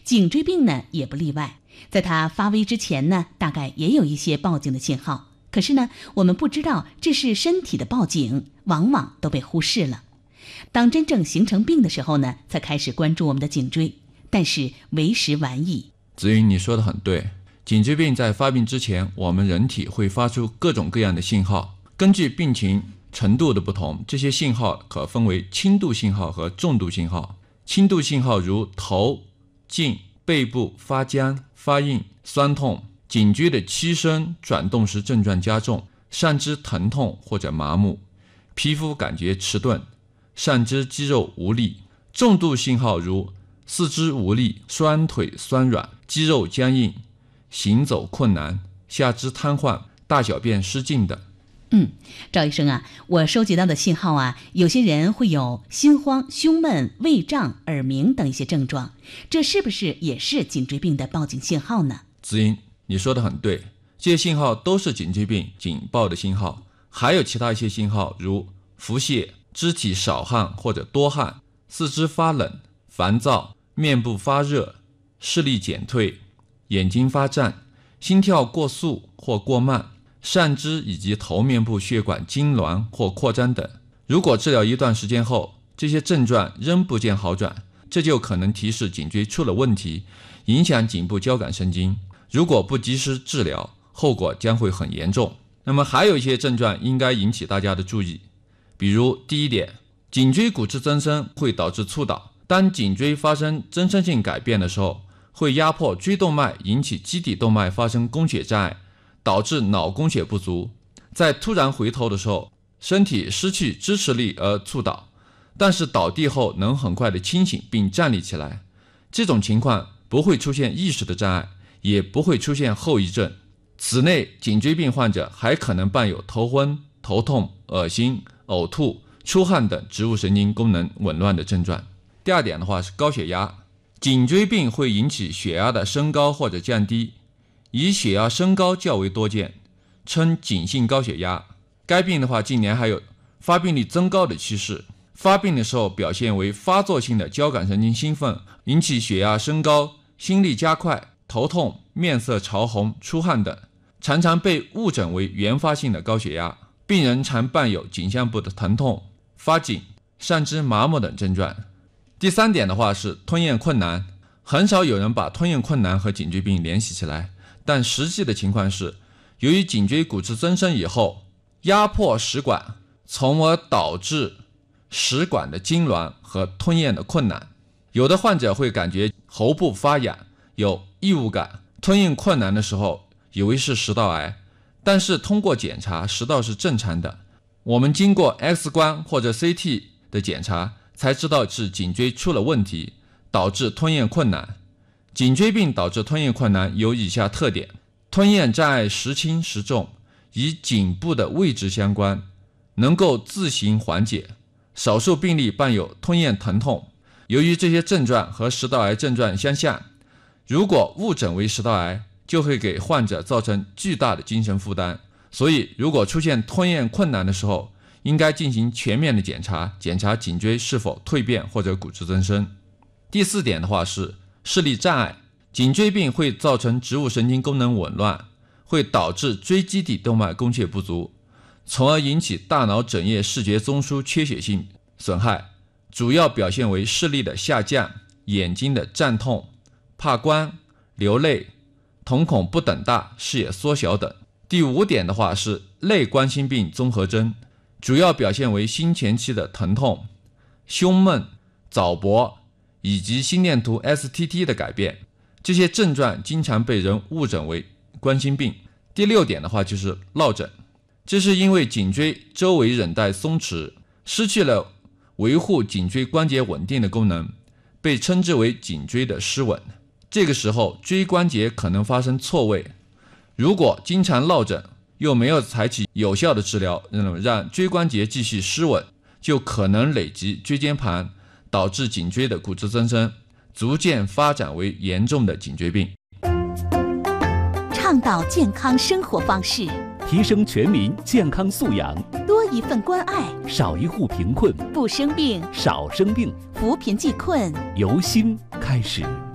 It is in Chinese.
颈椎病呢也不例外，在它发危之前呢，大概也有一些报警的信号。可是呢，我们不知道这是身体的报警，往往都被忽视了。当真正形成病的时候呢，才开始关注我们的颈椎，但是为时晚矣。 子云，你说的很对，颈椎病在发病之前，我们人体会发出各种各样的信号，根据病情程度的不同，这些信号可分为轻度信号和重度信号。轻度信号如头、颈、背部发僵、发硬、酸痛，颈椎的屈伸转动时症状加重，上肢疼痛或者麻木，皮肤感觉迟钝，上肢肌肉无力。重度信号如四肢无力、双腿酸软、肌肉僵硬、行走困难、下肢瘫痪、大小便失禁等。 赵医生啊，我收集到的信号啊，有些人会有心慌、胸闷、胃胀、耳鸣等一些症状，这是不是也是颈椎病的报警信号呢？ 子英，你说的很对，这些信号都是颈椎病警报的信号。还有其他一些信号，如腹泻、肢体少汗或者多汗、四肢发冷、烦躁、面部发热、视力减退、眼睛发胀、心跳过速或过慢、上肢以及头面部血管痉挛或扩张等。如果治疗一段时间后，这些症状仍不见好转，这就可能提示颈椎出了问题，影响颈部交感神经。如果不及时治疗，后果将会很严重。那么还有一些症状应该引起大家的注意，比如第一点，颈椎骨质增生会导致猝倒。当颈椎发生增生性改变的时候，会压迫椎动脉，引起基底动脉发生供血障碍，导致脑供血不足。在突然回头的时候，身体失去支持力而猝倒，但是倒地后能很快的清醒并站立起来。这种情况不会出现意识的障碍，也不会出现后遗症。此内，颈椎病患者还可能伴有头昏、头痛、恶心、呕吐、出汗等植物神经功能紊乱的症状。第二点的话是高血压，颈椎病会引起血压的升高或者降低，以血压升高较为多见，称颈性高血压。该病的话近年还有发病率增高的趋势，发病的时候表现为发作性的交感神经兴奋，引起血压升高、心率加快、头痛、面色潮红、出汗等，常常被误诊为原发性的高血压。病人常伴有颈项部的疼痛、发紧、上肢麻木等症状。第三点的话是吞咽困难，很少有人把吞咽困难和颈椎病联系起来，但实际的情况是，由于颈椎骨质增生以后，压迫食管，从而导致食管的痉挛和吞咽的困难。有的患者会感觉喉部发痒，有异物感，吞咽困难的时候以为是食道癌，但是通过检查食道是正常的，我们经过 X 光或者 CT 的检查才知道是颈椎出了问题，导致吞咽困难。颈椎病导致吞咽困难有以下特点：吞咽障碍时轻时重，与颈部的位置相关，能够自行缓解，少数病例伴有吞咽疼痛。由于这些症状和食道癌症状相像，如果误诊为食道癌，就会给患者造成巨大的精神负担。所以如果出现吞咽困难的时候，应该进行全面的检查，检查颈椎是否蜕变或者骨质增生。第四点的话是视力障碍，颈椎病会造成植物神经功能紊乱，会导致椎基底动脉供血不足，从而引起大脑枕叶视觉中枢缺血性损害，主要表现为视力的下降、眼睛的胀痛、怕光、流泪、瞳孔不等大、视野缩小等。第五点的话是类冠心病综合征，主要表现为心前期的疼痛、胸闷、早搏以及心电图 STT 的改变，这些症状经常被人误诊为冠心病。第六点的话就是落枕，这是因为颈椎周围韧带松弛，失去了维护颈椎关节稳定的功能，被称之为颈椎的失稳。这个时候椎关节可能发生错位，如果经常落枕又没有采取有效的治疗，让椎关节继续失稳，就可能累积椎间盘，导致颈椎的骨质增生，逐渐发展为严重的颈椎病。 倡导健康生活方式， 提升全民健康素养， 多一份关爱， 少一户贫困， 不生病， 少生病， 扶贫济困， 由心开始。